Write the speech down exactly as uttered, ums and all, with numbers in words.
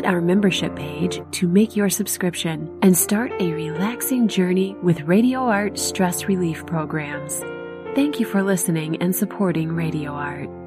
our membership page to make your subscription and start a relaxing journey with Radio Art stress relief programs. Thank you for listening and supporting Radio Art.